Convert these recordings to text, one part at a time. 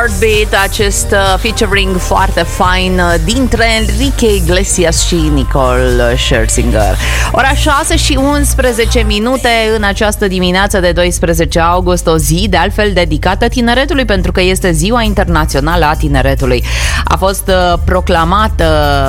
Heartbeat, acest featuring foarte fain dintre Enrique Iglesias și Nicole Scherzinger. Ora 6 și 11 minute în această dimineață de 12 august, o zi de altfel dedicată tineretului, pentru că este Ziua Internațională a Tineretului. A fost proclamată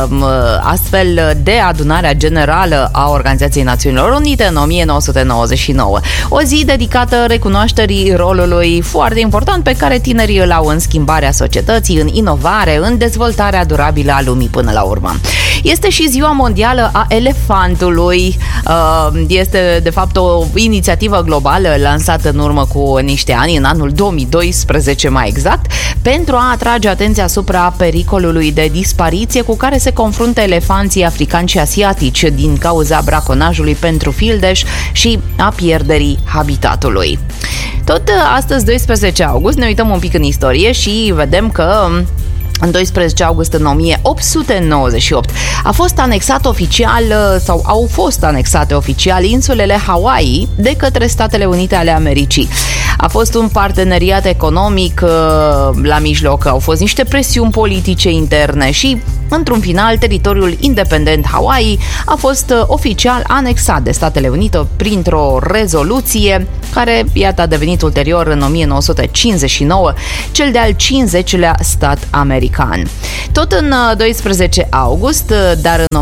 astfel de Adunarea Generală a Organizației Națiunilor Unite în 1999. O zi dedicată recunoașterii rolului foarte important pe care tinerii îl au în schimbarea societății, în inovare, în dezvoltarea durabilă a lumii până la urmă. Este și Ziua Mondială a Elefantului. Este de fapt o inițiativă globală lansată în urmă cu niște ani, în anul 2012 mai exact, pentru a atrage atenția asupra pericolului de dispariție cu care se confruntă elefanții africani și asiatici din cauza braconajului pentru fildeș și a pierderii habitatului. Tot astăzi, 12 august, ne uităm un pic în istorie și vedem că în 12 august în 1898 a fost anexat oficial, sau au fost anexate oficial, insulele Hawaii de către Statele Unite ale Americii. A fost un parteneriat economic la mijloc, au fost niște presiuni politice interne și, într-un final, teritoriul independent Hawaii a fost oficial anexat de Statele Unite printr-o rezoluție care, iată, a devenit ulterior, în 1959, cel de-al 50-lea stat american. Tot în 12 august, dar în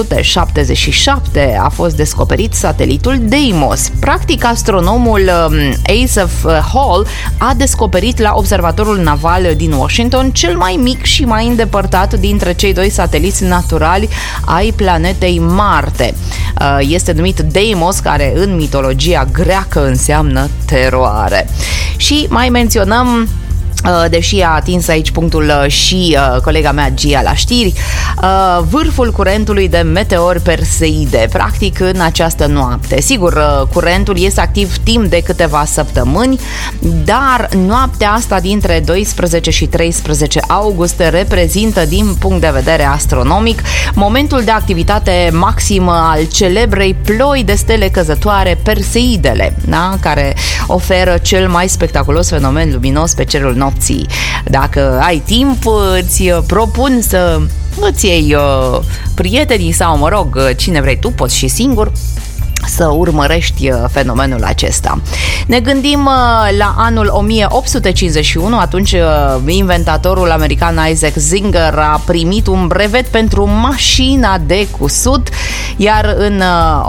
1877, a fost descoperit satelitul Deimos. Practic, astronomul Asaph Hall a descoperit la observatorul naval din Washington cel mai mic și mai îndepărtat dintre cei doi sateliți naturali ai planetei Marte. Este numit Deimos, care în mitologia greacă înseamnă teroare. Și mai menționăm, deși a atins aici punctul și colega mea Gia la știri, vârful curentului de meteori Perseide, practic în această noapte. Sigur, curentul este activ timp de câteva săptămâni, dar noaptea asta dintre 12 și 13 august reprezintă, din punct de vedere astronomic, momentul de activitate maximă al celebrei ploi de stele căzătoare Perseidele, da? Care oferă cel mai spectaculos fenomen luminos pe cerul nopții. Dacă ai timp, îți propun să îți iei prietenii sau, mă rog, cine vrei tu, poți și singur, să urmărești fenomenul acesta. Ne gândim la anul 1851, atunci inventatorul american Isaac Singer a primit un brevet pentru mașina de cusut, iar în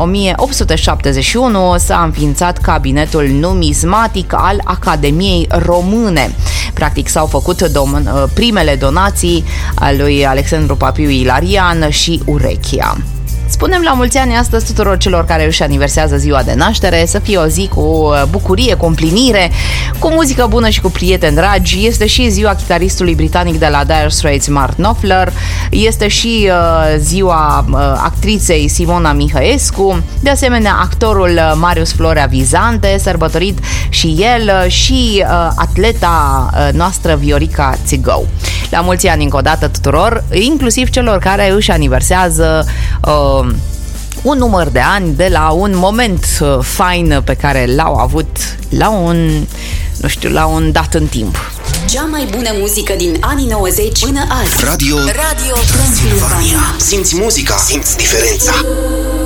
1871 s-a înființat cabinetul numismatic al Academiei Române. Practic s-au făcut primele donații a lui Alexandru Papiu Ilarian și Urechia. Spunem la mulți ani astăzi tuturor celor care își aniversează ziua de naștere, să fie o zi cu bucurie, cu împlinire, cu muzică bună și cu prieteni dragi. Este și ziua chitaristului britanic de la Dire Straits, Mark Knopfler, este și ziua actriței Simona Mihaescu, de asemenea actorul Marius Florea Vizante, sărbătorit și el, și atleta noastră Viorica Țigău. La mulți ani încă o dată tuturor, inclusiv celor care își aniversează un număr de ani de la un moment fain pe care l-au avut la un dat în timp. Cea mai bună muzică din anii 90 până azi. Radio Transilvania. Simți muzica, simți diferența.